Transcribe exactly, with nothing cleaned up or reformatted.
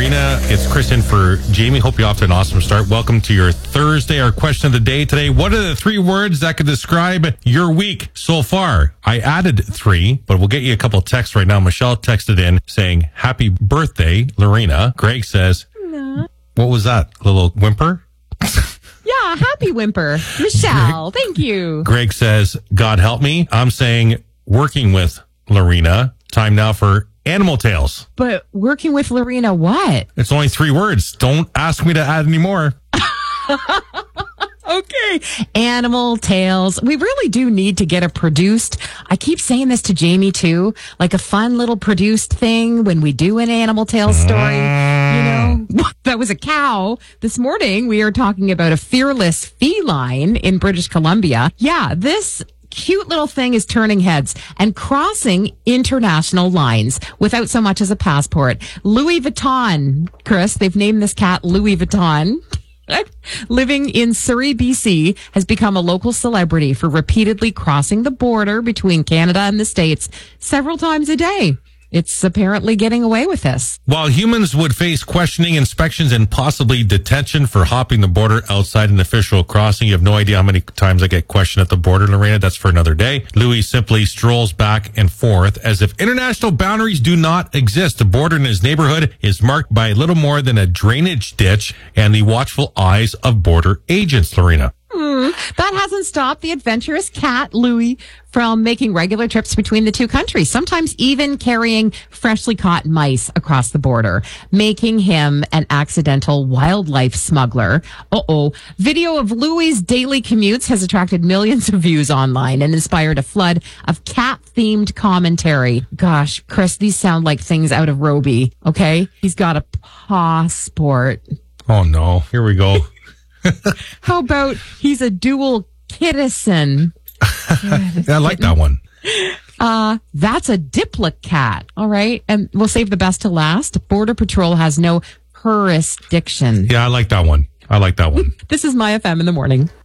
Lorena. It's Chris in for Jamie. Hope you're off to an awesome start. Welcome to your Thursday. Our question of the day today. What are the three words that could describe your week so far? I added three, but we'll get you a couple of texts right now. Michelle texted in saying, happy birthday, Lorena. Greg says, no. What was that? A little whimper? Yeah, happy whimper. Michelle, thank you. Greg says, God help me. I'm saying working with Lorena. Time now for Animal Tales. But working with Lorena, what? It's only three words. Don't ask me to add any more. Okay. Animal Tales. We really do need to get a produced. I keep saying this to Jamie too, like a fun little produced thing when we do an Animal Tales story. You know, that was a cow. This morning we are talking about a fearless feline in British Columbia. Yeah, this cute little thing is turning heads and crossing international lines without so much as a passport. Louis Vuitton, Chris, they've named this cat Louis Vuitton. Living in Surrey, B C, has become a local celebrity for repeatedly crossing the border between Canada and the States several times a day. It's apparently getting away with this. While humans would face questioning, inspections, and possibly detention for hopping the border outside an official crossing, you have no idea how many times I get questioned at the border, Lorena. That's for another day. Louis simply strolls back and forth as if international boundaries do not exist. The border in his neighborhood is marked by little more than a drainage ditch and the watchful eyes of border agents, Lorena. Mm, that hasn't stopped the adventurous cat, Louis, from making regular trips between the two countries, sometimes even carrying freshly caught mice across the border, making him an accidental wildlife smuggler. Uh-oh. Video of Louis' daily commutes has attracted millions of views online and inspired a flood of cat-themed commentary. Gosh, Chris, these sound like things out of Roby, okay? He's got a passport. Oh, no. Here we go. How about he's a dual citizen? I like that one. Uh, that's a diplocat. All right. And we'll save the best to last. Border Patrol has no jurisdiction. Yeah, I like that one. I like that one. This is My F M in the morning.